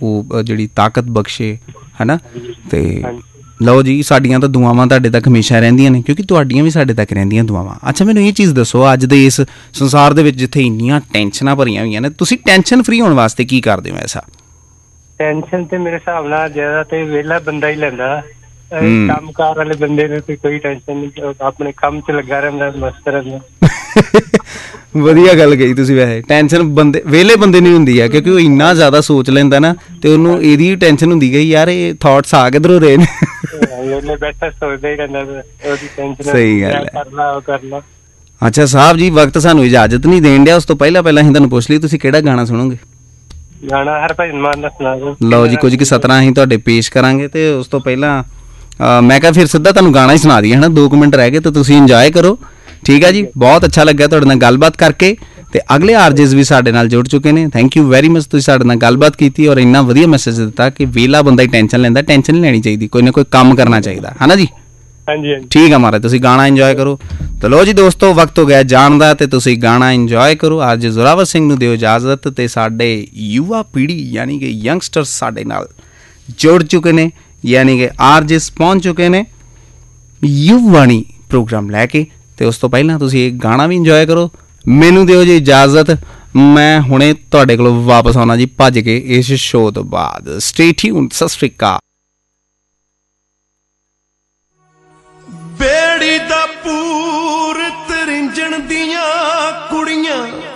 ਉਹ ਜਿਹੜੀ ਤਾਕਤ ਬਖਸ਼ੇ, ਹੈ ਨਾ। ਅਤੇ ਲਓ ਜੀ, ਸਾਡੀਆਂ ਤਾਂ ਦੁਆਵਾਂ ਤੁਹਾਡੇ ਤੱਕ ਹਮੇਸ਼ਾ ਰਹਿੰਦੀਆਂ ਨੇ, ਕਿਉਂਕਿ ਤੁਹਾਡੀਆਂ ਵੀ ਸਾਡੇ ਤੱਕ ਰਹਿੰਦੀਆਂ ਦੁਆਵਾਂ। ਅੱਛਾ, ਮੈਨੂੰ ਇਹ ਚੀਜ਼ ਦੱਸੋ, ਅੱਜ ਦੇ ਇਸ ਸੰਸਾਰ ਦੇ ਵਿੱਚ ਜਿੱਥੇ ਇੰਨੀਆਂ ਟੈਨਸ਼ਨਾਂ ਭਰੀਆਂ ਹੋਈਆਂ ਨੇ, ਤੁਸੀਂ ਟੈਨਸ਼ਨ ਫਰੀ ਹੋਣ ਵਾਸਤੇ ਕੀ ਕਰਦੇ ਹੋ ਐਸਾ? ਟੈਨਸ਼ਨ ਤੇ ਮੇਰੇ ਹਿਸਾਬ ਨਾਲ ਜ਼ਿਆਦਾ ਤੇ ਵਿਹਲਾ ਬੰਦਾ ਹੀ ਲੈਂਦਾ। ਕੰਮ ਕਾਰ ਵਾਲੇ ਬੰਦੇ ਨੂੰ ਕੋਈ ਟੈਨਸ਼ਨ ਨਹੀਂ, ਆਪਣੇ ਕੰਮ 'ਚ ਲੱਗਾ ਰਹਿੰਦਾ, ਮਸਤ ਰਹਿੰਦਾ। ਵਧੀਆ ਗੱਲ ਕਹੀ ਤੁਸੀਂ। ਵੈਸੇ ਟੈਨਸ਼ਨ ਬੰਦੇ ਵਿਹਲੇ ਬੰਦੇ ਨਹੀਂ ਹੁੰਦੀ ਹੈ, ਕਿਉਂਕਿ ਉਹ ਇੰਨਾ ਜ਼ਿਆਦਾ ਸੋਚ ਲੈਂਦਾ ਨਾ, ਤੇ ਉਹਨੂੰ ਇਹਦੀ ਟੈਨਸ਼ਨ ਹੁੰਦੀ ਕਿ ਯਾਰ ਇਹ ਥਾਟਸ ਆ ਕਿੱਧਰੋਂ ਰਹੇ ਨੇ। ਬੈਠਾ ਸੋਚਦਾ ਹੀ ਰਹਿੰਦਾ, ਉਹਦੀ ਟੈਨਸ਼ਨ। ਸਹੀ ਗੱਲ ਹੈ। ਕਰਨਾ ਉਹ ਕਰਨਾ। ਅੱਛਾ ਸਾਹਿਬ ਜੀ, ਵਕਤ ਸਾਨੂੰ ਇਜਾਜ਼ਤ ਨਹੀਂ ਦੇਣ ਡਿਆ, ਉਸ ਤੋਂ ਪਹਿਲਾਂ ਅਸੀਂ ਤੁਹਾਨੂੰ ਪੁੱਛ ਲਈ, ਤੁਸੀਂ ਕਿਹੜਾ ਗਾਣਾ ਸੁਣੋਗੇ? ਗਾਣਾ ਹਰਭਜਨ ਮਾਨ ਦਾ ਸੁਣਾ ਦਿਓ। ਲਓ ਜੀ, ਕੁਝ ਕੁ ਸਤਰਾਂ ਅਸੀਂ ਤੁਹਾਡੇ ਪੇਸ਼ ਕਰਾਂਗੇ, ਤੇ ਉਸ ਤੋਂ ਪਹਿਲਾਂ ਮੈਂ ਕਿਹਾ ਫਿਰ ਸਿੱਧਾ ਤੁਹਾਨੂੰ ਗਾਣਾ ਹੀ ਸੁਣਾ ਦਈਏ, ਹੈ ਨਾ। 2 ਮਿੰਟ ਰਹਿ ਗਏ, ਤਾਂ ਤੁਸੀਂ ਇੰਜੋਏ ਕਰੋ, ਠੀਕ ਹੈ ਜੀ। ਬਹੁਤ ਅੱਛਾ ਲੱਗਿਆ ਤੁਹਾਡੇ ਨਾਲ ਗੱਲਬਾਤ ਕਰਕੇ, ਤੇ ਅਗਲੇ ਆਰਜੇਸ ਵੀ ਸਾਡੇ ਨਾਲ ਜੁੜ ਚੁੱਕੇ ਨੇ। ਥੈਂਕ ਯੂ ਵੈਰੀ ਮਚ, ਤੁਸੀਂ ਸਾਡੇ ਨਾਲ ਗੱਲਬਾਤ ਕੀਤੀ ਔਰ ਇੰਨਾ ਵਧੀਆ ਮੈਸੇਜ ਦਿੱਤਾ ਕਿ ਵਿਹਲਾ ਬੰਦਾ ਹੀ ਟੈਨਸ਼ਨ ਲੈਂਦਾ। ਟੈਨਸ਼ਨ ਨਹੀਂ ਲੈਣੀ ਚਾਹੀਦੀ, ਕੋਈ ਨਾ ਕੋਈ ਕੰਮ ਕਰਨਾ ਚਾਹੀਦਾ, ਹੈ ਨਾ ਜੀ। ਹਾਂਜੀ ਹਾਂਜੀ, ਠੀਕ ਆ ਮਹਾਰਾਜ, ਤੁਸੀਂ ਗਾਣਾ ਇੰਜੋਏ ਕਰੋ। ਤਾਂ ਲਓ ਜੀ ਦੋਸਤੋ, ਵਕਤ ਹੋ ਗਿਆ ਜਾਣ ਦਾ, ਤੇ ਤੁਸੀਂ ਗਾਣਾ ਇੰਜੋਏ ਕਰੋ। ਅੱਜ ਜ਼ੋਰਾਵਰ ਸਿੰਘ ਨੂੰ ਦਿਓ ਇਜਾਜ਼ਤ, ਤੇ ਸਾਡੇ ਯੁਵਾ ਪੀੜ੍ਹੀ ਯਾਨੀ ਕਿ ਯੰਗਸਟਰਸ ਸਾਡੇ ਨਾਲ ਜੁੜ ਚੁੱਕੇ ਨੇ, ਯਾਨੀ ਕਿ ਆਰਜੇਸ ਪਹੁੰਚ ਚੁੱਕੇ ਨੇ ਯੁਵਾਣੀ ਪ੍ਰੋਗਰਾਮ ਲੈ ਕੇ। ਤੇ ਉਸ ਤੋਂ ਪਹਿਲਾਂ ਤੁਸੀਂ ਇਹ ਗਾਣਾ ਵੀ ਇੰਜੋਏ ਕਰੋ। ਮੈਨੂੰ ਦਿਓ ਜੀ ਇਜਾਜ਼ਤ, ਮੈਂ ਹੁਣੇ ਤੁਹਾਡੇ ਕੋਲ ਵਾਪਸ ਆਉਣਾ ਜੀ ਭੱਜ ਕੇ ਇਸ ਸ਼ੋਅ ਤੋਂ ਬਾਅਦ। Stay tune. ਸਤਿ ਸ਼੍ਰੀ ਅਕਾਲ। ਬੇੜੀ ਦਾ ਪੂਰ ਤਰਿੰਜਣ ਦੀਆਂ ਕੁੜੀਆਂ